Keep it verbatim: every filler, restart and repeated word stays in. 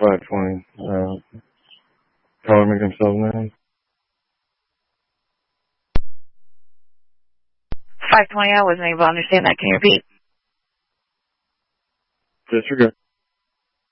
five twenty. Uh, caller make himself known. five twenty, I wasn't able to understand that. Can you repeat? Disregard.